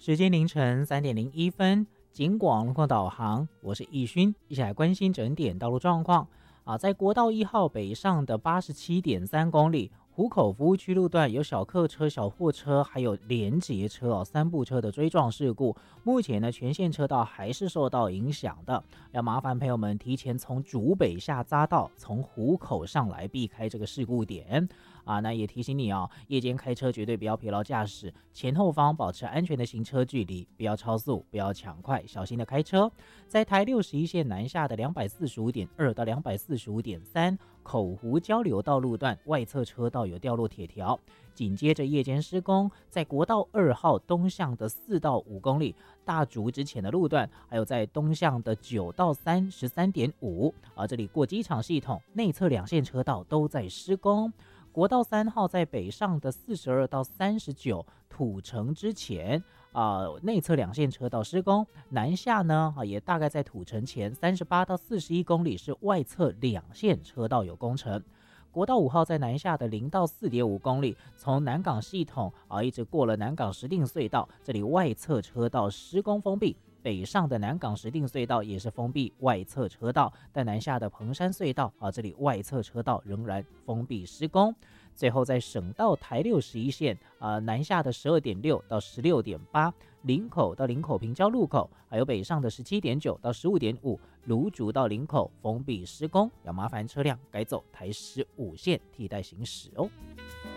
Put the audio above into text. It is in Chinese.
时间凌晨3:01，警广路况导航，我是易勋，一起来关心整点道路状况。在国道1号北上的87.3公里，湖口服务区路段有小客车、小货车，还有连结车三部车的追撞事故。目前呢，全线车道还是受到影响的，要麻烦朋友们提前从竹北下匝道，从湖口上来避开这个事故点。那也提醒你夜间开车绝对不要疲劳驾驶，前后方保持安全的行车距离，不要超速，不要抢快，小心的开车。在台61线南下的245.2到245.3口湖交流道路段外侧车道有掉落铁条，紧接着夜间施工，在国道2号东向的4到5公里大竹之前的路段，还有在东向的9到3 13.5，这里过机场系统内侧2线车道都在施工。国道3号在北上的42到39土城之前，内侧2线车道施工，南下呢也大概在土城前38到41公里是外侧2线车道有工程。国道5号在南下的0到4.5公里，从南港系统一直过了南港石碇隧道，这里外侧车道施工封闭。北上的南港石碇隧道也是封闭外侧车道，但南下的彭山隧道这里外侧车道仍然封闭施工。最后在省道台61线南下的12.6到16.8，林口到林口平交路口，还有北上的17.9到15.5，芦竹到林口封闭施工，要麻烦车辆改走台15线替代行驶哦。